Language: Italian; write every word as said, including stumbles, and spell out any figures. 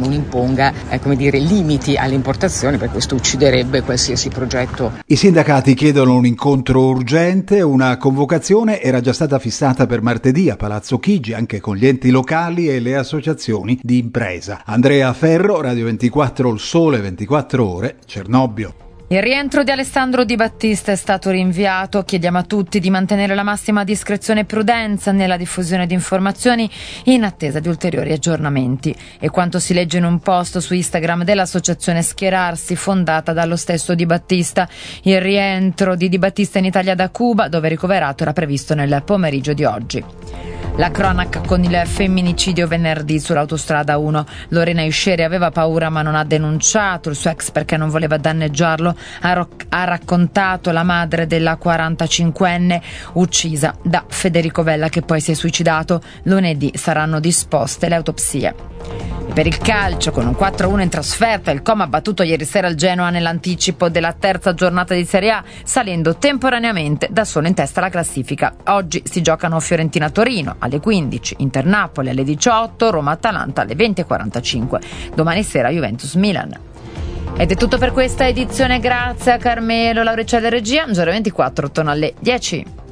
non imponga eh, come dire, limiti alle importazioni, perché questo ucciderebbe qualsiasi progetto. I sindacati chiedono un incontro urgente. Una convocazione era già stata fissata per martedì a Palazzo Chigi, anche con gli enti locali e le associazioni di impresa. Andrea Ferro, Radio ventiquattro, Il Sole ventiquattro Ore, Cernobbio. Il rientro di Alessandro Di Battista è stato rinviato. Chiediamo a tutti di mantenere la massima discrezione e prudenza nella diffusione di informazioni in attesa di ulteriori aggiornamenti. E quanto si legge in un post su Instagram dell'associazione Schierarsi, fondata dallo stesso Di Battista. Il rientro di Di Battista in Italia da Cuba, dove ricoverato, era previsto nel pomeriggio di oggi. La cronaca con il femminicidio venerdì sull'autostrada uno. Lorena Isceri aveva paura ma non ha denunciato il suo ex perché non voleva danneggiarlo. Ha, ro- ha raccontato la madre della quarantacinquenne uccisa da Federico Vella, che poi si è suicidato. Lunedì saranno disposte le autopsie. E per il calcio, con un quattro a uno in trasferta, il Como ha battuto ieri sera il Genoa nell'anticipo della terza giornata di Serie A, salendo temporaneamente da solo in testa alla classifica. Oggi si giocano Fiorentina-Torino alle quindici, Inter-Napoli alle diciotto, Roma-Atalanta alle venti e quarantacinque. Domani sera Juventus-Milan. Ed è tutto per questa edizione, grazie a Carmelo Lauricella Regia. Giro ventiquattro torna alle dieci.